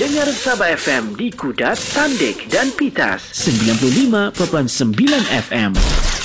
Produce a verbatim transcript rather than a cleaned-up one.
Dengar Sabah F M di Kudat, Tandik dan Pitas. sembilan puluh lima perpuluhan sembilan F M.